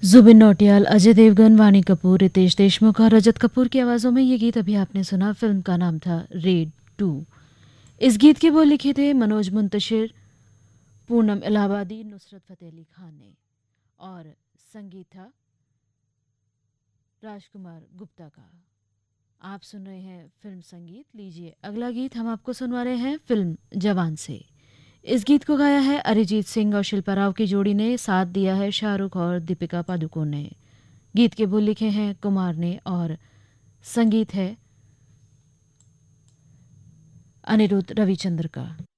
जुबिन नौटियाल, अजय देवगन, वाणी कपूर, रितेश देशमुख और रजत कपूर की आवाज़ों में ये गीत अभी आपने सुना। फिल्म का नाम था रेड 2। इस गीत के बोल लिखे थे मनोज मुंतशिर, पूनम इलाहाबादी, नुसरत फ़तेह अली खान ने, और संगीत था राजकुमार गुप्ता का। आप सुन रहे हैं फिल्म संगीत। लीजिए अगला गीत हम आपको सुनवा रहे हैं फिल्म जवान से। इस गीत को गाया है अरिजीत सिंह और शिल्पा राव की जोड़ी ने, साथ दिया है शाहरुख और दीपिका पादुकोण ने। गीत के बोल लिखे हैं कुमार ने और संगीत है अनिरुद्ध रविचंद्र का।